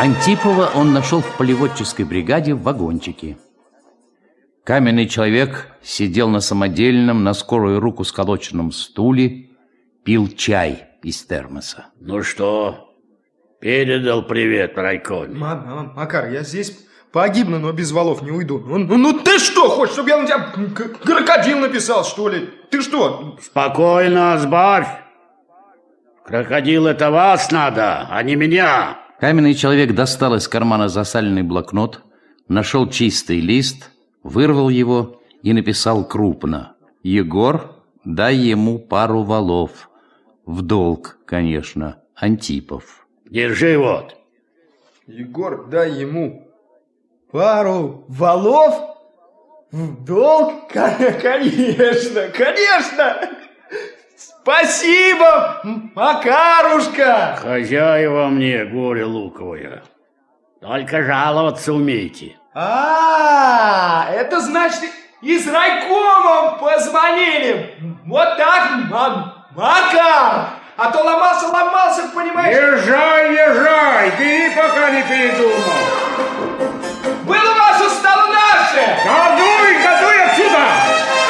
Антипова он нашел в полеводческой бригаде в вагончике. Каменный человек сидел на самодельном, на скорую руку сколоченном стуле, пил чай из термоса. Ну что, передал привет райкоме? Макар, я здесь погибну, но без валов не уйду. Ну ты что, хочешь, чтобы я на тебя крокодил написал, что ли? Ты что? Спокойно, сбавь. Крокодил, это вас надо, а не меня. Каменный человек достал из кармана засаленный блокнот, нашел чистый лист, вырвал его и написал крупно: «Егор, дай ему пару валов. В долг, конечно, Антипов». Держи вот. Егор, дай ему пару валов? В долг? Конечно, конечно! Спасибо, Макарушка! Хозяева мне, горе луковое. Только жаловаться умейте. Это значит, из райкома позвонили. Вот так, Макар! А то ломался, понимаешь? Езжай, бери, пока не передумал.